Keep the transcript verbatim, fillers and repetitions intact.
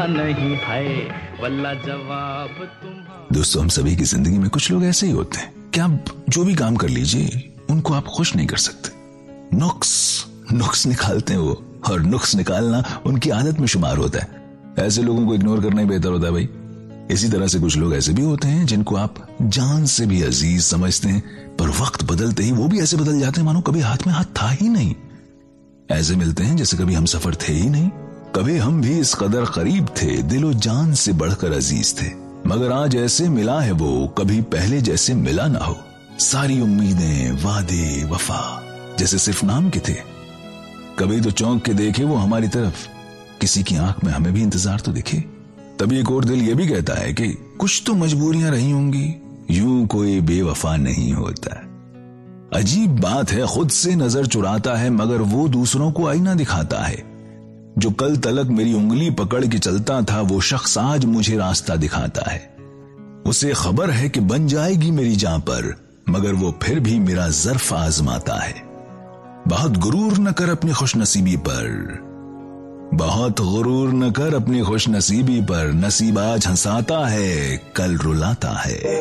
नहीं है, वल्ला जवाब तुम्हारा। दोस्तों, हम सभी की जिंदगी में कुछ लोग ऐसे ही होते हैं कि आप जो भी काम कर लीजिए उनको आप खुश नहीं कर सकते। नुक्स नुक्स निकालते हैं वो, और नुक्स निकालना उनकी आदत में शुमार होता है। ऐसे लोगों को इग्नोर करना ही बेहतर होता है भाई। इसी तरह से कुछ लोग ऐसे भी होते हैं जिनको आप जान से भी अजीज समझते हैं, पर वक्त बदलते ही वो भी ऐसे बदल जाते हैं मानो कभी हाथ में हाथ था ही नहीं। ऐसे मिलते हैं जैसे कभी हम सफर थे ही नहीं। कभी हम भी इस कदर करीब थे, दिलो जान से बढ़कर अजीज थे, मगर आज ऐसे मिला है वो, कभी पहले जैसे मिला ना हो। सारी उम्मीदें, वादे, वफा जैसे सिर्फ नाम के थे। कभी तो चौंक के देखे वो हमारी तरफ, किसी की आंख में हमें भी इंतजार तो दिखे। तभी एक और दिल ये भी कहता है कि कुछ तो मजबूरियां रही होंगी, यूं कोई बेवफा नहीं होता। अजीब बात है, खुद से नजर चुराता है मगर वो दूसरों को आईना दिखाता है। जो कल तलक मेरी उंगली पकड़ के चलता था, वो शख्स आज मुझे रास्ता दिखाता है। उसे खबर है कि बन जाएगी मेरी जान पर, मगर वो फिर भी मेरा ज़र्फ आजमाता है। बहुत गुरूर न कर अपनी खुशनसीबी पर, बहुत गुरूर न कर अपनी खुशनसीबी पर, नसीब आज हंसाता है, कल रुलाता है।